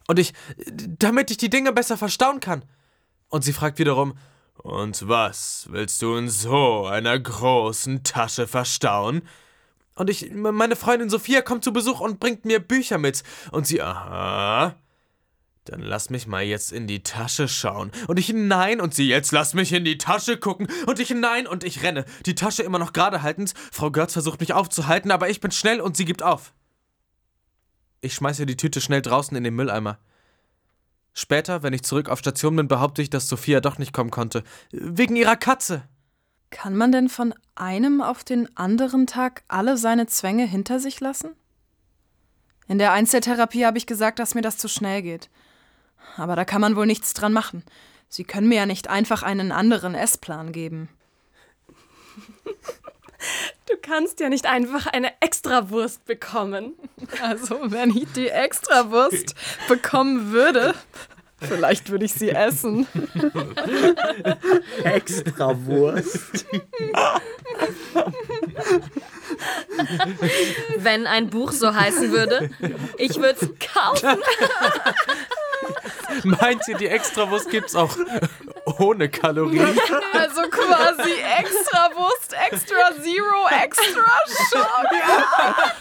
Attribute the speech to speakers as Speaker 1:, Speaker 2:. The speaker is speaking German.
Speaker 1: damit ich die Dinge besser verstauen kann. Und sie fragt wiederum, und was willst du in so einer großen Tasche verstauen? Und meine Freundin Sophia kommt zu Besuch und bringt mir Bücher mit. Und sie, aha, dann lass mich mal jetzt in die Tasche schauen. Und ich, nein. Und sie, jetzt lass mich in die Tasche gucken. Und ich, nein. Und ich renne, die Tasche immer noch gerade haltend. Frau Görz versucht mich aufzuhalten, aber ich bin schnell und sie gibt auf. Ich schmeiße die Tüte schnell draußen in den Mülleimer. Später, wenn ich zurück auf Station bin, behaupte ich, dass Sophia doch nicht kommen konnte. Wegen ihrer Katze.
Speaker 2: Kann man denn von einem auf den anderen Tag alle seine Zwänge hinter sich lassen? In der Einzeltherapie habe ich gesagt, dass mir das zu schnell geht. Aber da kann man wohl nichts dran machen. Sie können mir ja nicht einfach einen anderen Essplan geben.
Speaker 3: Du kannst ja nicht einfach eine Extrawurst bekommen.
Speaker 2: Also, wenn ich die Extrawurst bekommen würde, vielleicht würde ich sie essen.
Speaker 4: Extrawurst.
Speaker 3: Wenn ein Buch so heißen würde, ich würde es kaufen.
Speaker 1: Meint ihr, die Extrawurst gibt's auch ohne Kalorien?
Speaker 2: Also quasi Extrawurst, Extra Zero, Extra Schock.